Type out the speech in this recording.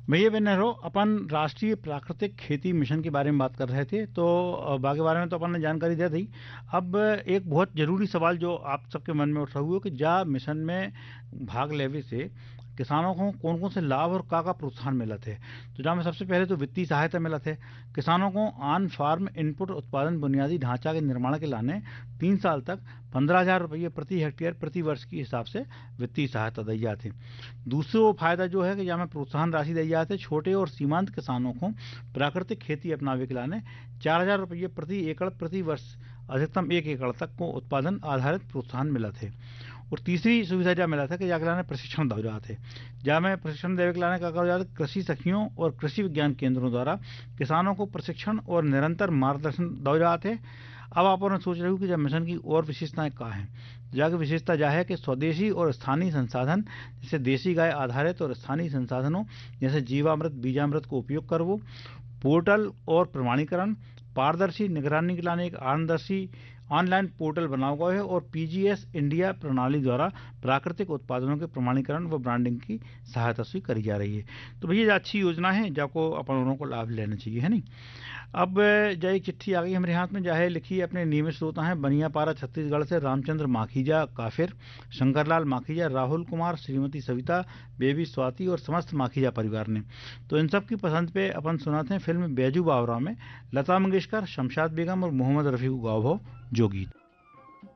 भैया बेनरो अपन राष्ट्रीय प्राकृतिक खेती मिशन के बारे में बात कर रहे थे, तो बाकी बारे में तो अपन ने जानकारी दे दी। अब एक बहुत जरूरी सवाल जो आप सबके मन में उठ रहा हुआ कि जा मिशन में भाग लेवे से किसानों को कौन कौन से लाभ और का प्रोत्साहन मिला थे। तो जहाँ में सबसे पहले तो वित्तीय सहायता मिला थे। किसानों को ऑन फार्म इनपुट उत्पादन बुनियादी ढांचा के निर्माण के लाने 3 साल तक 15,000 रुपये प्रति हेक्टेयर प्रति वर्ष के हिसाब से वित्तीय सहायता दी जाती। दूसरा फायदा जो है कि जहाँ में प्रोत्साहन राशि दी जाती है छोटे और सीमांत किसानों को प्राकृतिक खेती अपनावे के लाने 4,000 रुपये प्रति एकड़ प्रति वर्ष अधिकतम 1 एकड़ तक को उत्पादन आधारित प्रोत्साहन मिला थे। और तीसरी सुविधा जहाँ मिला था कि जाके लाने प्रशिक्षण दे जाते, जहाँ में प्रशिक्षण देवे के लाने का कहा जाता कृषि सखियों और कृषि विज्ञान केंद्रों द्वारा किसानों को प्रशिक्षण और निरंतर मार्गदर्शन दे जाते। अब आप सोच रहे हो कि जब मिशन की और विशेषताएं कहाँ हैं, जाके विशेषता यह है कि स्वदेशी और स्थानीय संसाधन जैसे देसी गाय आधारित और स्थानीय संसाधनों जैसे जीवामृत बीजामृत को उपयोग करवो, पोर्टल और प्रमाणीकरण, पारदर्शी निगरानी के लाने एक पारदर्शी ऑनलाइन पोर्टल बनाया गया है और पीजीएस इंडिया प्रणाली द्वारा प्राकृतिक उत्पादनों के प्रमाणीकरण व ब्रांडिंग की सहायता से करी जा रही है। तो भैया अच्छी योजना है जाको अपन को लाभ लेना चाहिए, है नहीं। अब जय चिट्ठी आ गई हमारे हाथ में, जाहे लिखी अपने नियमित श्रोता हैं बनियापारा छत्तीसगढ़ से रामचंद्र माखीजा काफिर, शंकरलाल माखीजा, राहुल कुमार, श्रीमती सविता, बेबी स्वाति और समस्त माखीजा परिवार ने। तो इन सब की पसंद पे अपन सुनाते हैं फिल्म बैजू बावरा में लता मंगेशकर, शमशाद बेगम और मोहम्मद रफ़ी को गाओ जो गीत।